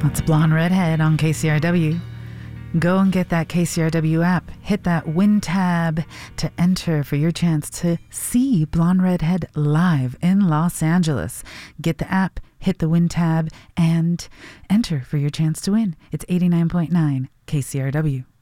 That's Blonde Redhead on KCRW. Go and get that KCRW app. Hit that win tab to enter for your chance to see Blonde Redhead live in Los Angeles. Get the app, hit the win tab, and enter for your chance to win. It's 89.9 KCRW.